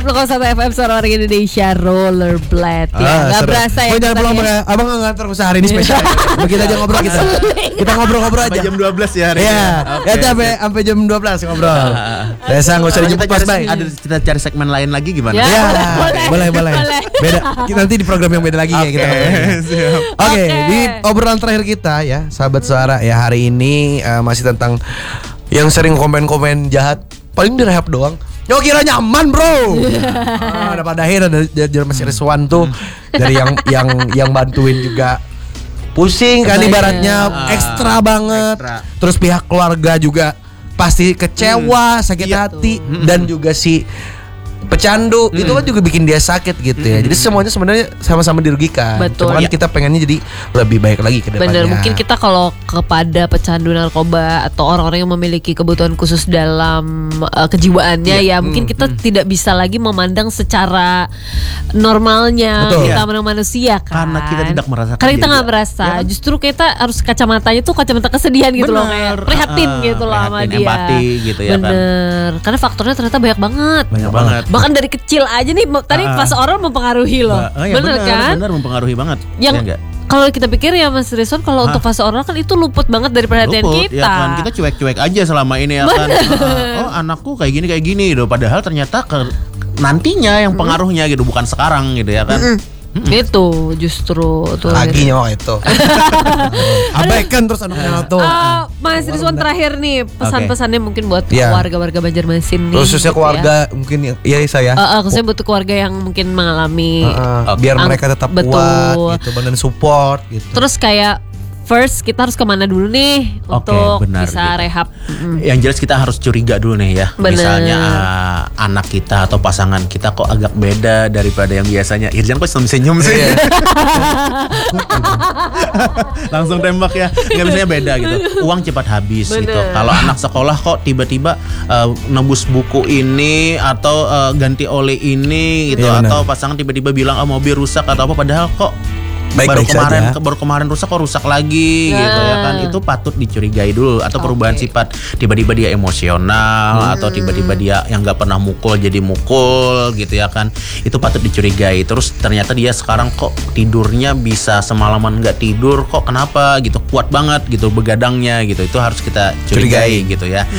101 FM Suara Warga Indonesia Rollerblade ya. Gak berasa ya. Jangan pulang ya. Abang gak ngantar usaha hari ini spesial. Kita aja ngobrol kita ngobrol-ngobrol aja. Sampai jam 12 ya hari ini. Iya. Ya sampai jam 12 ngobrol. Resa enggak usah dijemput pas baik. Ada kita cari segmen lain lagi gimana? Ya, boleh. Beda. Nanti di program yang beda lagi ya kita ngobrol. Oke, di obrolan terakhir kita ya, sahabat suara ya, hari ini masih tentang yang sering komen-komen jahat. Paling di rehab doang. Yo kira nyaman bro. Ada pada akhirnya dari Mas Rizwan tuh dari yang bantuin juga pusing kan ibaratnya ekstra banget. Terus pihak keluarga juga pasti kecewa, sakit hati dan juga si pecandu itu kan juga bikin dia sakit gitu ya. Jadi semuanya sebenarnya sama-sama dirugikan. Betul. Cuma kan kita pengennya jadi lebih baik lagi ke depannya. Bener, mungkin kita kalau kepada pecandu narkoba atau orang-orang yang memiliki kebutuhan khusus dalam kejiwaannya ya mungkin kita tidak bisa lagi memandang secara normalnya kita manusia kan. Karena kita tidak merasakan. Karena kita nggak merasa. Ya. Justru kita harus kacamatanya tuh kacamata kesedihan gitu loh, kayak prihatin gitu loh sama dia. Empati gitu ya kan. Bener. Karena faktornya ternyata banyak banget. Banyak banget. Bahkan dari kecil aja nih tadi fase oral mempengaruhi loh. Bener kan? Bener mempengaruhi banget. Yang kalau kita pikir ya Mas Rizwan, kalau untuk fase oral kan itu luput banget dari perhatian kita. Ya kan? Kita cuek-cuek aja selama ini ya kan. Oh anakku kayak gini gitu. Padahal ternyata nantinya yang pengaruhnya gitu, bukan sekarang gitu ya kan. Itu justru tuh lagi nyawa itu. Abaikan terus anaknya tuh. Mas Rizwan terakhir nih pesan-pesannya mungkin buat warga-warga Banjarmasin nih. Khususnya keluarga mungkin ya saya. Khususnya buat keluarga yang mungkin mengalami biar mereka tetap kuat gitu, dan support gitu. Terus kayak first kita harus kemana dulu nih untuk bisa rehab. Yang jelas kita harus curiga dulu nih ya. Misalnya anak kita atau pasangan kita kok agak beda daripada yang biasanya. Irjan kok senyum sih. Langsung tembak ya. Nggak biasanya beda gitu. Uang cepat habis gitu. Kalau anak sekolah kok tiba-tiba nebus buku ini atau ganti oli ini gitu, atau pasangan tiba-tiba bilang mobil rusak atau apa, padahal kok baru kemarin rusak kok rusak lagi gitu ya kan. Itu patut dicurigai dulu. Atau perubahan sifat, tiba-tiba dia emosional atau tiba-tiba dia yang nggak pernah mukul jadi mukul gitu ya kan. Itu patut dicurigai. Terus ternyata dia sekarang kok tidurnya bisa semalaman nggak tidur, kok kenapa gitu, kuat banget gitu begadangnya gitu. Itu harus kita curigai gitu ya.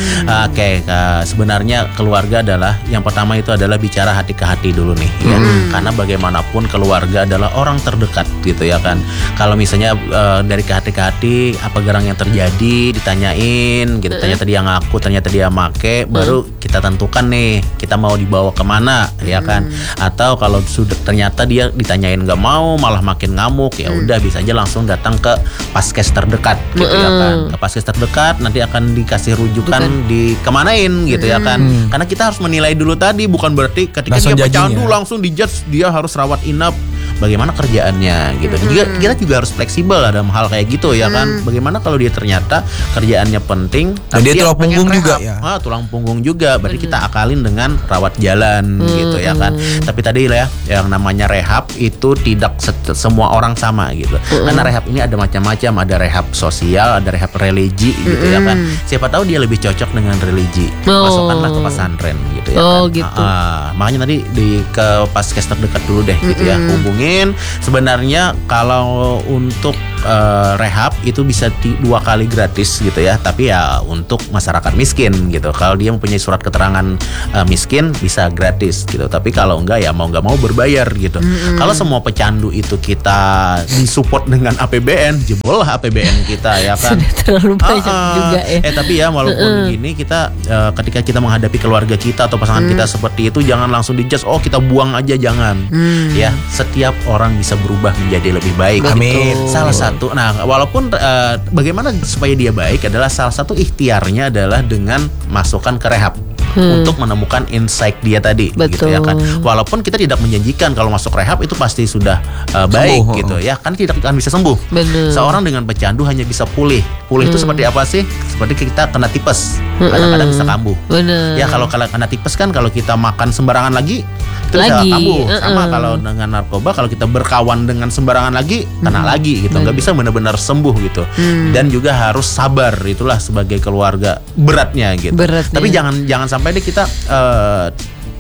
Sebenarnya keluarga adalah yang pertama, itu adalah bicara hati ke hati dulu nih ya. Karena bagaimanapun keluarga adalah orang terdekat gitu ya kan. Kalau misalnya dari ke hati apa gerang yang terjadi ditanyain gitu, ternyata dia ngaku, ternyata dia make, baru kita tentukan nih kita mau dibawa kemana ya kan. Atau kalau sudah ternyata dia ditanyain nggak mau, malah makin ngamuk, ya udah bisa aja langsung datang ke paskes terdekat gitu ya kan. Ke paskes terdekat nanti akan dikasih rujukan dikemanain gitu ya kan. Karena kita harus menilai dulu tadi, bukan berarti ketika dia pecandu langsung dijudge dia harus rawat inap. Bagaimana kerjaannya gitu. Kita juga harus fleksibel dalam hal kayak gitu ya kan. Bagaimana kalau dia ternyata kerjaannya penting, tapi dia tulang punggung juga ya. Tulang punggung juga, berarti kita akalin dengan rawat jalan gitu ya kan. Tapi tadi lah ya, yang namanya rehab itu tidak semua orang sama gitu. Karena rehab ini ada macam-macam, ada rehab sosial, ada rehab religi gitu ya kan. Siapa tahu dia lebih cocok dengan religi. Masukkanlah ke pesantren gitu ya kan. Gitu. Makanya tadi ke paskes terdekat dulu deh gitu ya. Hubungin. Sebenarnya kalau untuk rehab itu bisa 2 kali gratis gitu ya, tapi ya untuk masyarakat miskin gitu. Kalau dia mempunyai surat keterangan miskin bisa gratis gitu, tapi kalau enggak ya mau nggak mau berbayar gitu. Kalau semua pecandu itu kita disupport dengan APBN, jebol lah APBN kita ya kan. Sudah terlalu banyak juga ya. Tapi ya walaupun gini, kita ketika kita menghadapi keluarga kita atau pasangan kita seperti itu, jangan langsung dijudge, kita buang aja, jangan. Ya, setiap orang bisa berubah menjadi lebih baik. Amin. Salah satu, walaupun bagaimana supaya dia baik adalah salah satu ikhtiarnya adalah dengan masukkan ke rehab. Untuk menemukan insight dia tadi. Gitu ya kan. Walaupun kita tidak menjanjikan kalau masuk rehab itu pasti sudah baik gitu ya, kan tidak akan bisa sembuh. Seorang dengan pecandu hanya bisa pulih. Pulih itu seperti apa sih? Seperti kita kena tipes, kadang-kadang bisa kambuh. Ya kalau kena tipes kan, kalau kita makan sembarangan lagi itu bisa kambuh. Sama kalau dengan narkoba, kalau kita berkawan dengan sembarangan lagi kena lagi gitu. Nggak bisa benar-benar sembuh gitu. Dan juga harus sabar, itulah sebagai keluarga beratnya gitu. Tapi jangan sampai deh kita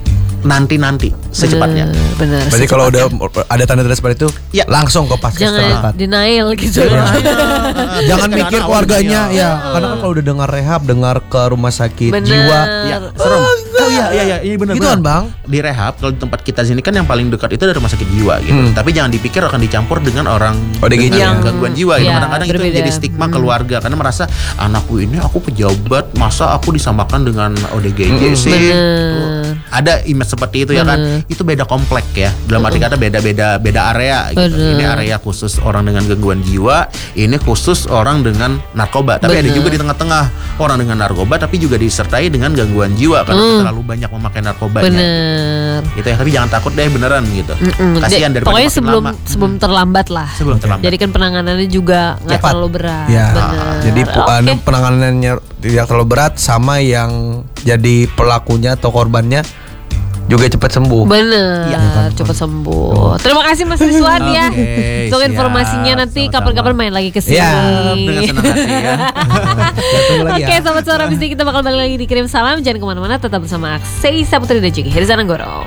nanti secepatnya. Benar. Berarti kalau udah ada tanda-tanda seperti itu, Ya. langsung ke paskes jangan terdekat. denial gitu. Jangan mikir Karena keluarganya awalnya, ya, karena kan kalau udah dengar rehab, dengar ke rumah sakit Bener. jiwa, Ya, serem. Oh iya, ini benar. Gitu kan, Bang? Di rehab kalau di tempat kita sini kan yang paling dekat itu dari rumah sakit jiwa gitu. Tapi jangan dipikir akan dicampur dengan orang ODGJ. dengan gangguan jiwa gitu. Ya, Kadang-kadang itu berbeda. menjadi stigma keluarga karena merasa anakku ini aku pejabat, masa aku disamakan dengan ODGJ sih. Bener. Ada image seperti itu ya kan. Itu beda komplek ya. Dalam arti kata beda area gitu. Bener. Ini area khusus orang dengan gangguan jiwa, ini khusus orang dengan narkoba. Tapi ada Bener. juga di tengah-tengah orang dengan narkoba tapi juga disertai dengan gangguan jiwa karena terlalu banyak memakai narkobanya. Bener. Gitu ya, tapi jangan takut deh beneran gitu. Kasihan daripada Pokoknya makin lama. sebelum terlambat lah. Sebelum terlambat. Jadi kan penanganannya juga nggak Cepat. terlalu berat. Ya, Bener. jadi Oke. penanganannya tidak terlalu berat sama yang jadi pelakunya atau korbannya juga cepat sembuh. Bener, cepat sembuh. Terima kasih Mas Rizwan ya. Oke, Untuk siap. informasinya nanti Sama-sama. kapan-kapan main lagi ke sini. Ya, dengan senang hati ya. Tunggu lagi Oke, ya. Sobat Suara, abis ini kita bakal balik lagi di Kirim Salam. Jangan kemana-mana, tetap bersama Aksei Saputri dan juga Hirzan Anggoro.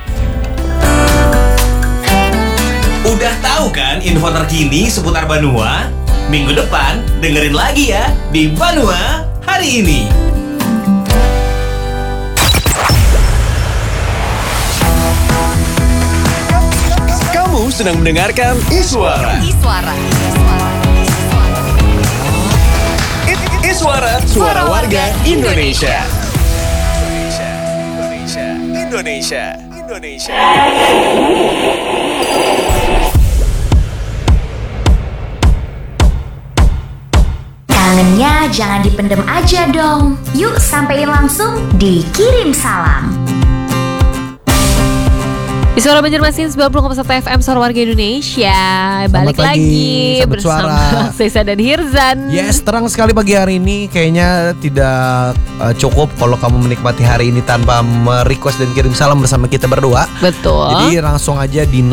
Udah tahu kan info terkini seputar Banua? Minggu depan dengerin lagi ya di Banua Hari Ini. Kamu sedang mendengarkan Iswara. Iswara, suara warga Indonesia. Indonesia. Kangennya jangan dipendem aja dong. Yuk sampein langsung di Kirim Salam. Di Suara Banjarmasin 90,1 FM Suara Warga Indonesia. Balik pagi, lagi Sahabat bersama Suara. Sesa dan Hirzan. Yes, terang sekali pagi hari ini. Kayaknya tidak cukup kalau kamu menikmati hari ini tanpa merequest dan kirim salam bersama kita berdua. Betul. Jadi langsung aja di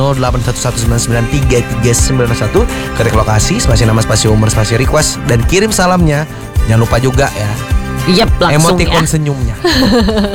0811993391 ketik lokasi, spasi nama, spasi umur, spasi request dan kirim salamnya. Jangan lupa juga ya Yap, langsung emoticon ya. senyumnya.